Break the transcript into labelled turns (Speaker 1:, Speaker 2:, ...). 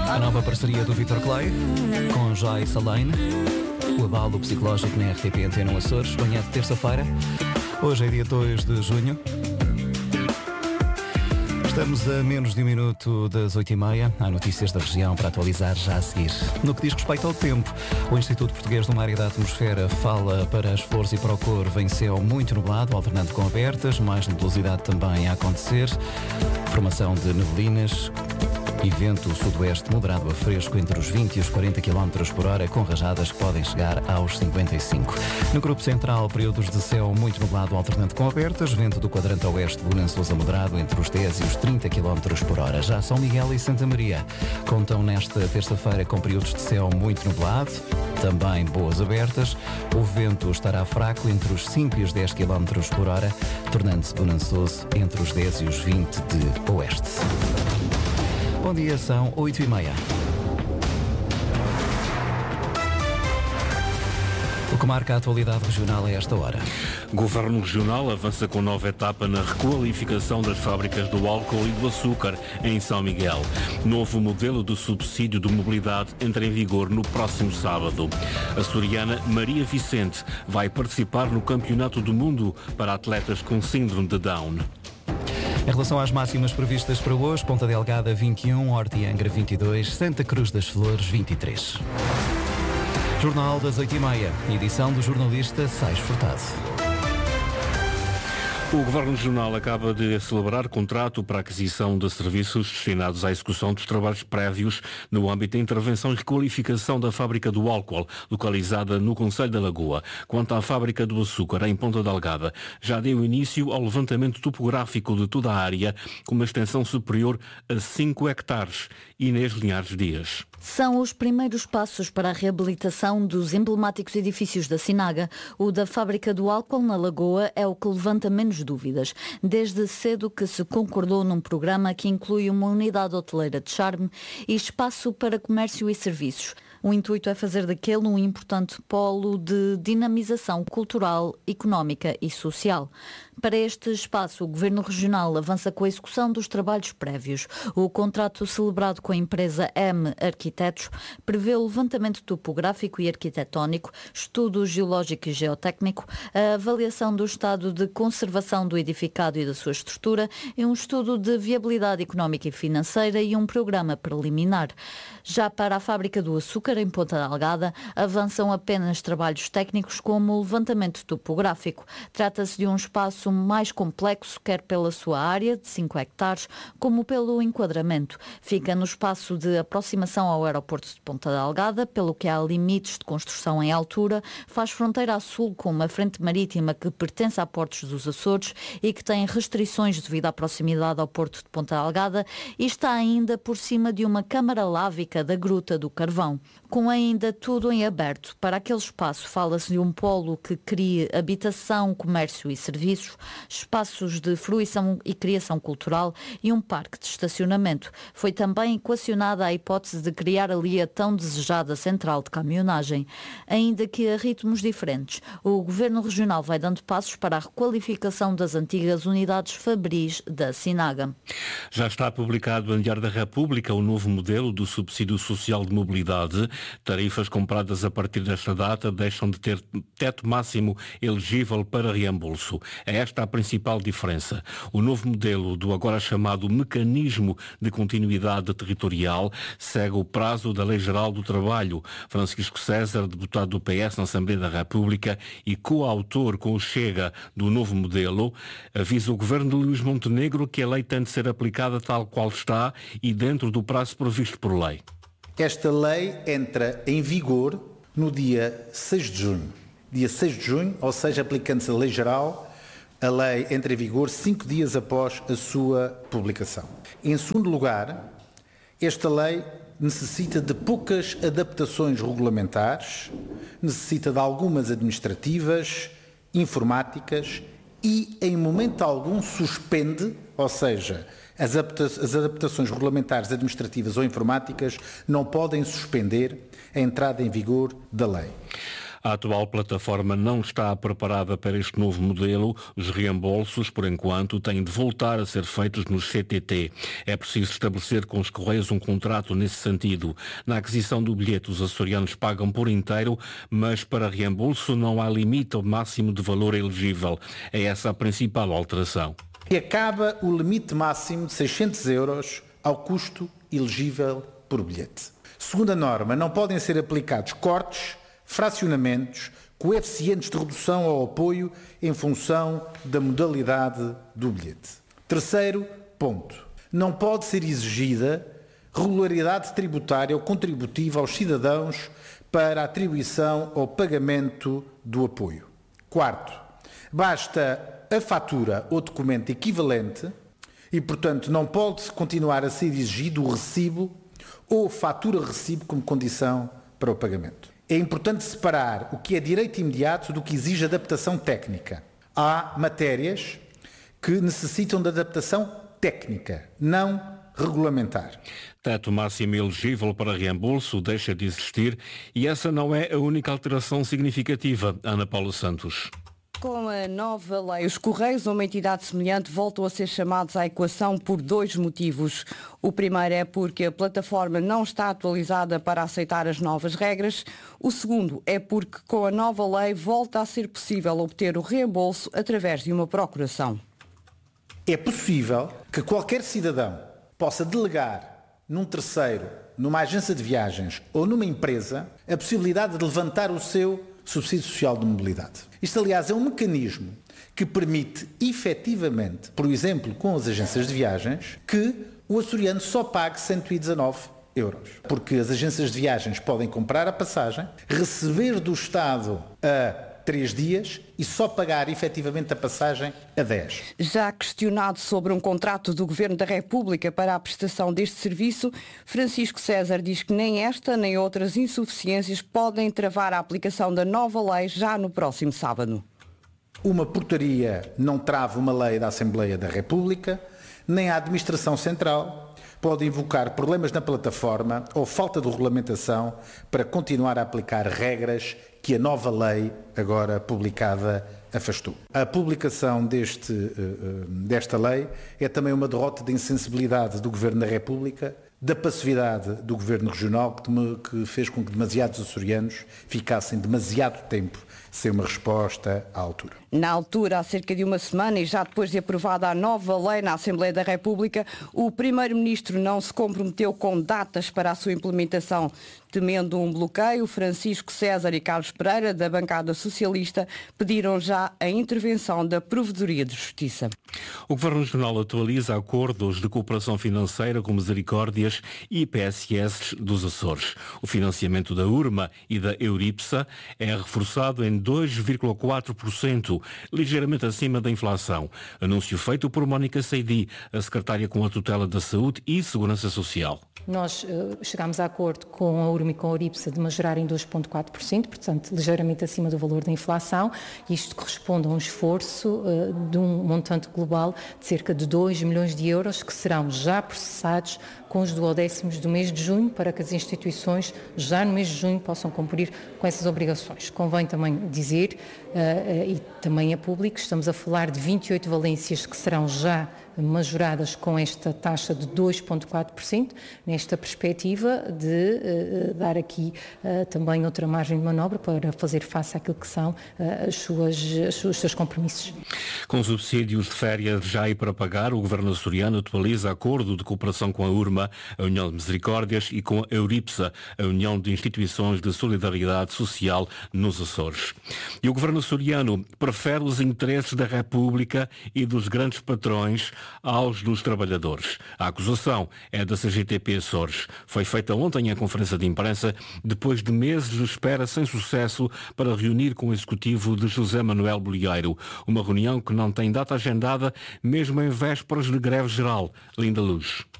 Speaker 1: A nova parceria do Vitor Clay com Joyce Salane. O abalo psicológico na RTP Antena Açores, manhã de terça-feira. Hoje é dia 2 de junho. Estamos a menos de um minuto das 8h30. Há notícias da região para atualizar já a seguir. No que diz respeito ao tempo, o Instituto Português do Mar e da Atmosfera fala para as flores e para o cor. Vem céu muito nublado, alternando com abertas, mais nebulosidade também a acontecer. Formação de neblinas e vento sudoeste moderado a fresco entre os 20 e os 40 km por hora, com rajadas que podem chegar aos 55. No grupo central, períodos de céu muito nublado, alternando com abertas, vento do quadrante oeste bonançoso a moderado entre os 10 e os 30 km por hora. Já São Miguel e Santa Maria contam nesta terça-feira com períodos de céu muito nublado, também boas abertas. O vento estará fraco entre os 5 e os 10 km por hora, tornando-se bonançoso entre os 10 e os 20 de oeste. Bom dia, são 8h30. O que marca a atualidade regional a esta hora?
Speaker 2: Governo Regional avança com nova etapa na requalificação das fábricas do álcool e do açúcar em São Miguel. Novo modelo de subsídio de mobilidade entra em vigor no próximo sábado. A açoriana Maria Vicente vai participar no Campeonato do Mundo para atletas com síndrome de Down.
Speaker 1: Em relação às máximas previstas para hoje, Ponta Delgada 21, Horta e Angra 22, Santa Cruz das Flores 23. Jornal das 8h30, edição do jornalista Sais Furtado.
Speaker 2: O Governo Regional acaba de celebrar contrato para a aquisição de serviços destinados à execução dos trabalhos prévios no âmbito da intervenção e requalificação da fábrica do álcool, localizada no Concelho da Lagoa. Quanto à fábrica do açúcar, em Ponta Delgada, já deu início ao levantamento topográfico de toda a área, com uma extensão superior a 5 hectares. Inês Linhares Dias.
Speaker 3: São os primeiros passos para a reabilitação dos emblemáticos edifícios da Sinaga. O da fábrica do álcool na Lagoa é o que levanta menos dúvidas. Desde cedo que se concordou num programa que inclui uma unidade hoteleira de charme e espaço para comércio e serviços. O intuito é fazer daquele um importante polo de dinamização cultural, económica e social. Para este espaço, o Governo Regional avança com a execução dos trabalhos prévios. O contrato celebrado com a empresa M Arquitetos prevê o levantamento topográfico e arquitetónico, estudo geológico e geotécnico, a avaliação do estado de conservação do edificado e da sua estrutura, e um estudo de viabilidade económica e financeira e um programa preliminar. Já para a fábrica do açúcar, em Ponta Delgada, avançam apenas trabalhos técnicos como o levantamento topográfico. Trata-se de um espaço mais complexo, quer pela sua área, de 5 hectares, como pelo enquadramento. Fica no espaço de aproximação ao aeroporto de Ponta Delgada, pelo que há limites de construção em altura, faz fronteira a sul com uma frente marítima que pertence a Portos dos Açores e que tem restrições devido à proximidade ao porto de Ponta Delgada, e está ainda por cima de uma câmara lávica da Gruta do Carvão. Com ainda tudo em aberto, para aquele espaço fala-se de um polo que crie habitação, comércio e serviços, espaços de fruição e criação cultural e um parque de estacionamento. Foi também equacionada a hipótese de criar ali a tão desejada central de caminhonagem. Ainda que a ritmos diferentes, o Governo Regional vai dando passos para a requalificação das antigas unidades fabris da Sinaga.
Speaker 2: Já está publicado no Diário da República o novo modelo do subsídio social de mobilidade. Tarifas compradas a partir desta data deixam de ter teto máximo elegível para reembolso. É esta a principal diferença. O novo modelo do agora chamado Mecanismo de Continuidade Territorial segue o prazo da Lei Geral do Trabalho. Francisco César, deputado do PS na Assembleia da República e coautor com o Chega do novo modelo, avisa o governo de Luís Montenegro que a lei tem de ser aplicada tal qual está e dentro do prazo previsto por lei.
Speaker 4: Esta lei entra em vigor no dia 6 de junho. Dia 6 de junho, ou seja, aplicando-se a lei geral, a lei entra em vigor 5 dias após a sua publicação. Em segundo lugar, esta lei necessita de poucas adaptações regulamentares, necessita de algumas administrativas, informáticas e, em momento algum, suspende, ou seja, as adaptações regulamentares, administrativas ou informáticas não podem suspender a entrada em vigor da lei.
Speaker 2: A atual plataforma não está preparada para este novo modelo. Os reembolsos, por enquanto, têm de voltar a ser feitos no CTT. É preciso estabelecer com os Correios um contrato nesse sentido. Na aquisição do bilhete, os açorianos pagam por inteiro, mas para reembolso não há limite ao máximo de valor elegível. É essa a principal alteração.
Speaker 4: E acaba o limite máximo de 600 euros ao custo elegível por bilhete. Segundo a norma, não podem ser aplicados cortes, fracionamentos, coeficientes de redução ao apoio em função da modalidade do bilhete. Terceiro ponto. Não pode ser exigida regularidade tributária ou contributiva aos cidadãos para a atribuição ou pagamento do apoio. Quarto. Basta a fatura ou documento equivalente e, portanto, não pode continuar a ser exigido o recibo ou fatura-recibo como condição para o pagamento. É importante separar o que é direito imediato do que exige adaptação técnica. Há matérias que necessitam de adaptação técnica, não regulamentar.
Speaker 2: Teto máximo elegível para reembolso deixa de existir e essa não é a única alteração significativa. Ana Paula Santos.
Speaker 5: Com a nova lei, os Correios ou uma entidade semelhante voltam a ser chamados à equação por dois motivos. O primeiro é porque a plataforma não está atualizada para aceitar as novas regras. O segundo é porque com a nova lei volta a ser possível obter o reembolso através de uma procuração.
Speaker 4: É possível que qualquer cidadão possa delegar num terceiro, numa agência de viagens ou numa empresa, a possibilidade de levantar o seu subsídio social de mobilidade. Isto, aliás, é um mecanismo que permite, efetivamente, por exemplo, com as agências de viagens, que o açoriano só pague 119 euros. Porque as agências de viagens podem comprar a passagem, receber do Estado a 3 dias e só pagar efetivamente a passagem a 10.
Speaker 5: Já questionado sobre um contrato do Governo da República para a prestação deste serviço, Francisco César diz que nem esta nem outras insuficiências podem travar a aplicação da nova lei já no próximo sábado.
Speaker 4: Uma portaria não trava uma lei da Assembleia da República, nem a Administração Central pode invocar problemas na plataforma ou falta de regulamentação para continuar a aplicar regras que a nova lei, agora publicada, afastou. A publicação desta lei é também uma derrota de insensibilidade do Governo da República, da passividade do Governo Regional, que fez com que demasiados açorianos ficassem demasiado tempo sem uma resposta à altura.
Speaker 5: Na altura, há cerca de uma semana, e já depois de aprovada a nova lei na Assembleia da República, o Primeiro-Ministro não se comprometeu com datas para a sua implementação. Temendo um bloqueio, Francisco César e Carlos Pereira, da bancada socialista, pediram já a intervenção da Provedoria de Justiça.
Speaker 2: O Governo Regional atualiza acordos de cooperação financeira com Misericórdias e PSS dos Açores. O financiamento da URMA e da Euripsa é reforçado em 2,4%, ligeiramente acima da inflação. Anúncio feito por Mónica Seidi, a secretária com a tutela da Saúde e Segurança Social.
Speaker 6: Nós chegámos a acordo com a URMA e com a Euripsa de majorar em 2,4%, portanto, ligeiramente acima do valor da inflação. Isto corresponde a um esforço de um montante global de cerca de 2 milhões de euros que serão já processados com os 12º do mês de junho para que as instituições já no mês de junho possam cumprir com essas obrigações. Convém também dizer, e também é público, estamos a falar de 28 valências que serão já majoradas com esta taxa de 2,4%, nesta perspectiva de dar aqui também outra margem de manobra para fazer face àquilo que são os seus compromissos.
Speaker 2: Com subsídios de férias já aí para pagar, o Governo açoriano atualiza acordo de cooperação com a URMA, a União de Misericórdias, e com a Euripsa, a União de Instituições de Solidariedade Social nos Açores. E o Governo açoriano prefere os interesses da República e dos grandes patrões aos dos trabalhadores. A acusação é da CGTP Açores. Foi feita ontem a conferência de imprensa depois de meses de espera sem sucesso para reunir com o executivo de José Manuel Bolieiro. Uma reunião que não tem data agendada, mesmo em vésperas de greve geral. Linda Luz.